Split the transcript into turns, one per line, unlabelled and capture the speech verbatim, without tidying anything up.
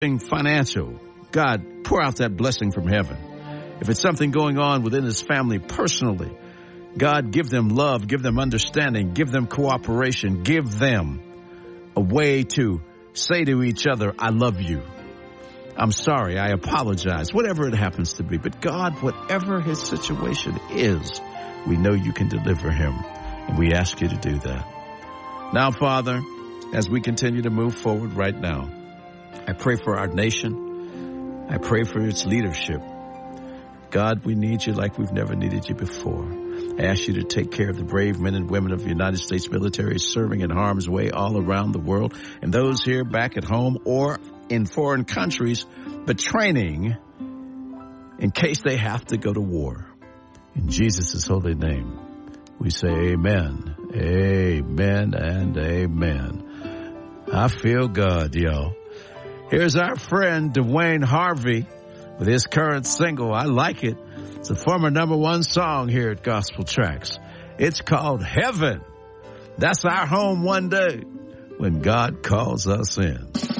financial, God, pour out that blessing from heaven. If it's something going on within his family personally, God, give them love, give them understanding, give them cooperation, give them a way to say to each other, I love you. I'm sorry, I apologize, whatever it happens to be. But God, whatever his situation is, we know you can deliver him, and we ask you to do that. Now, Father, as we continue to move forward right now, I pray for our nation. I pray for its leadership. God, we need you like we've never needed you before. I ask you to take care of the brave men and women of the United States military serving in harm's way all around the world, and those here back at home or in foreign countries, but training in case they have to go to war. In Jesus' holy name, we say amen, amen, and amen. I feel God, yo. Here's our friend Dwayne Harvey with his current single. I like it. It's a former number one song here at Gospel Tracks. It's called Heaven. That's our home one day when God calls us in.